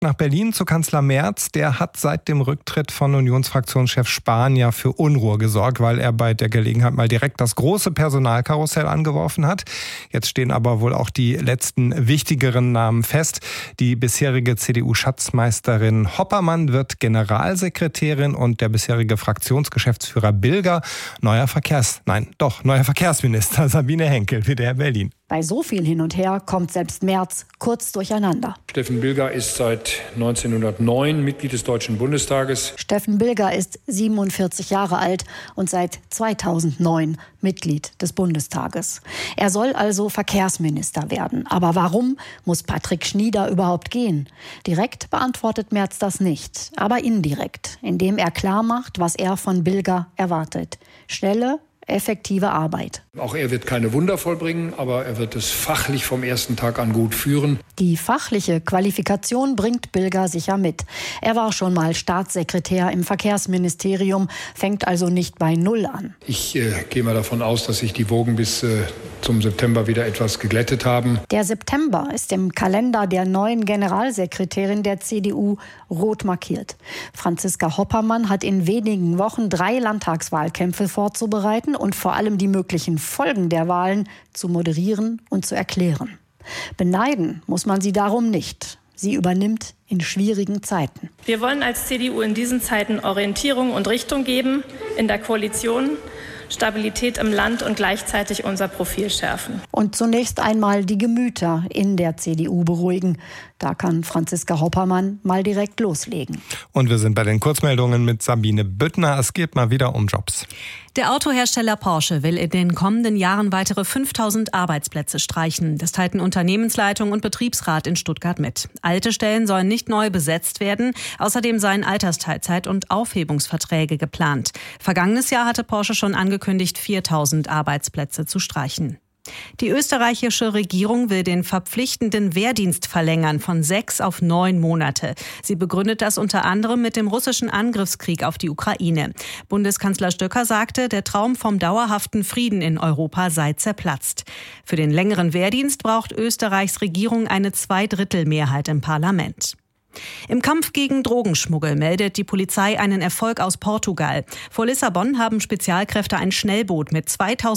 Nach Berlin zu Kanzler Merz. Der hat seit dem Rücktritt von Unionsfraktionschef Spahn ja für Unruhe gesorgt, weil er bei der Gelegenheit mal direkt das große Personalkarussell angeworfen hat. Jetzt stehen aber wohl auch die letzten wichtigeren Namen fest. Die bisherige CDU-Schatzmeisterin Hoppermann wird Generalsekretärin und der bisherige Fraktionsgeschäftsführer Bilger neuer Verkehrsminister Sabine Henkel, WDR Berlin. Bei so viel hin und her kommt selbst Merz kurz durcheinander. Steffen Bilger ist seit 1909 Mitglied des Deutschen Bundestages. Steffen Bilger ist 47 Jahre alt und seit 2009 Mitglied des Bundestages. Er soll also Verkehrsminister werden. Aber warum muss Patrick Schnieder überhaupt gehen? Direkt beantwortet Merz das nicht, aber indirekt, indem er klarmacht, was er von Bilger erwartet. Schnelle, effektive Arbeit. Auch er wird keine Wunder vollbringen, aber er wird es fachlich vom ersten Tag an gut führen. Die fachliche Qualifikation bringt Bilger sicher mit. Er war schon mal Staatssekretär im Verkehrsministerium, fängt also nicht bei Null an. Ich gehe mal davon aus, dass sich die Wogen bis zum September wieder etwas geglättet haben. Der September ist im Kalender der neuen Generalsekretärin der CDU rot markiert. Franziska Hoppermann hat in wenigen Wochen 3 Landtagswahlkämpfe vorzubereiten und vor allem die möglichen Folgen der Wahlen zu moderieren und zu erklären. Beneiden muss man sie darum nicht. Sie übernimmt in schwierigen Zeiten. Wir wollen als CDU in diesen Zeiten Orientierung und Richtung geben, in der Koalition, Stabilität im Land und gleichzeitig unser Profil schärfen. Und zunächst einmal die Gemüter in der CDU beruhigen. Da kann Franziska Hoppermann mal direkt loslegen. Und wir sind bei den Kurzmeldungen mit Sabine Büttner. Es geht mal wieder um Jobs. Der Autohersteller Porsche will in den kommenden Jahren weitere 5000 Arbeitsplätze streichen. Das teilten Unternehmensleitung und Betriebsrat in Stuttgart mit. Alte Stellen sollen nicht neu besetzt werden. Außerdem seien Altersteilzeit- und Aufhebungsverträge geplant. Vergangenes Jahr hatte Porsche schon angekündigt, 4000 Arbeitsplätze zu streichen. Die österreichische Regierung will den verpflichtenden Wehrdienst verlängern von 6 auf 9 Monate. Sie begründet das unter anderem mit dem russischen Angriffskrieg auf die Ukraine. Bundeskanzler Stöcker sagte, der Traum vom dauerhaften Frieden in Europa sei zerplatzt. Für den längeren Wehrdienst braucht Österreichs Regierung eine Zweidrittelmehrheit im Parlament. Im Kampf gegen Drogenschmuggel meldet die Polizei einen Erfolg aus Portugal. Vor Lissabon haben Spezialkräfte ein Schnellboot mit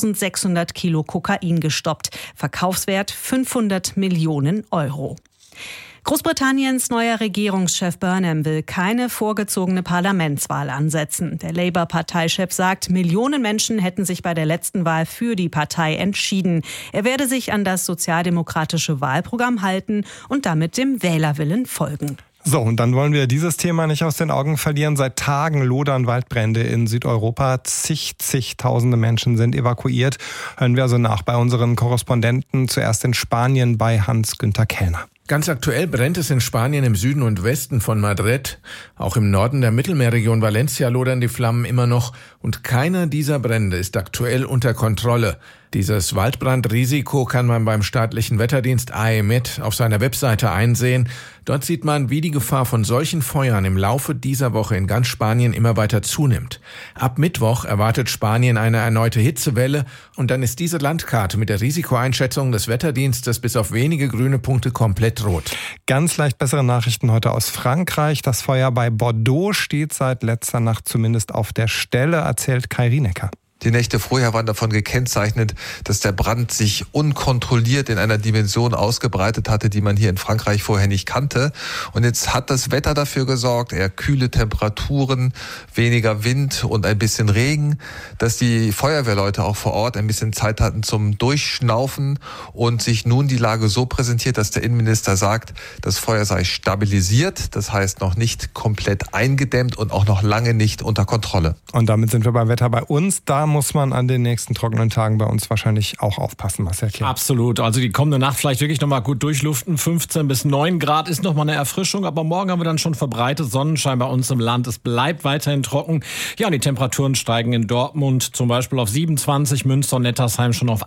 2600 Kilo Kokain gestoppt. Verkaufswert 500 Millionen Euro. Großbritanniens neuer Regierungschef Burnham will keine vorgezogene Parlamentswahl ansetzen. Der Labour-Parteichef sagt, Millionen Menschen hätten sich bei der letzten Wahl für die Partei entschieden. Er werde sich an das sozialdemokratische Wahlprogramm halten und damit dem Wählerwillen folgen. So, und dann wollen wir dieses Thema nicht aus den Augen verlieren. Seit Tagen lodern Waldbrände in Südeuropa. Zigtausende Menschen sind evakuiert. Hören wir also nach bei unseren Korrespondenten. Zuerst in Spanien bei Hans-Günther Kellner. Ganz aktuell brennt es in Spanien im Süden und Westen von Madrid. Auch im Norden der Mittelmeerregion Valencia lodern die Flammen immer noch. Und keiner dieser Brände ist aktuell unter Kontrolle. Dieses Waldbrandrisiko kann man beim staatlichen Wetterdienst AEMET auf seiner Webseite einsehen. Dort sieht man, wie die Gefahr von solchen Feuern im Laufe dieser Woche in ganz Spanien immer weiter zunimmt. Ab Mittwoch erwartet Spanien eine erneute Hitzewelle und dann ist diese Landkarte mit der Risikoeinschätzung des Wetterdienstes bis auf wenige grüne Punkte komplett rot. Ganz leicht bessere Nachrichten heute aus Frankreich. Das Feuer bei Bordeaux steht seit letzter Nacht zumindest auf der Stelle, erzählt Kai Rienecker. Die Nächte vorher waren davon gekennzeichnet, dass der Brand sich unkontrolliert in einer Dimension ausgebreitet hatte, die man hier in Frankreich vorher nicht kannte. Und jetzt hat das Wetter dafür gesorgt, eher kühle Temperaturen, weniger Wind und ein bisschen Regen, dass die Feuerwehrleute auch vor Ort ein bisschen Zeit hatten zum Durchschnaufen und sich nun die Lage so präsentiert, dass der Innenminister sagt, das Feuer sei stabilisiert, das heißt noch nicht komplett eingedämmt und auch noch lange nicht unter Kontrolle. Und damit sind wir beim Wetter bei uns. Da muss man an den nächsten trockenen Tagen bei uns wahrscheinlich auch aufpassen, Marcel Klein. Absolut. Also die kommende Nacht vielleicht wirklich nochmal gut durchluften. 15 bis 9 Grad ist nochmal eine Erfrischung. Aber morgen haben wir dann schon verbreitet Sonnenschein bei uns im Land. Es bleibt weiterhin trocken. Ja, und die Temperaturen steigen in Dortmund zum Beispiel auf 27, Münster und Nettersheim schon auf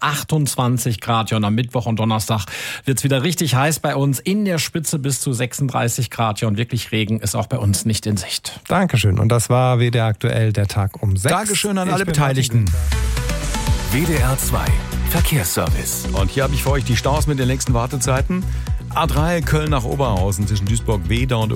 28 Grad. Ja, und am Mittwoch und Donnerstag wird es wieder richtig heiß bei uns. In der Spitze bis zu 36 Grad. Ja, und wirklich Regen ist auch bei uns nicht in Sicht. Dankeschön. Und das war WDR aktuell der Tag um 6. Dankeschön an alle Beteiligten. WDR 2 Verkehrsservice. Und hier habe ich für euch die Staus mit den längsten Wartezeiten. A3 Köln nach Oberhausen zwischen Duisburg-Wedau und